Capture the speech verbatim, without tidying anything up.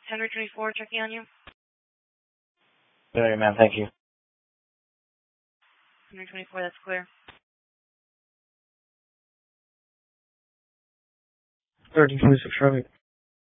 Henry twenty-four, checking on you. Very, ma'am, thank you. Henry twenty-four, that's clear. thirteen twenty-six traffic.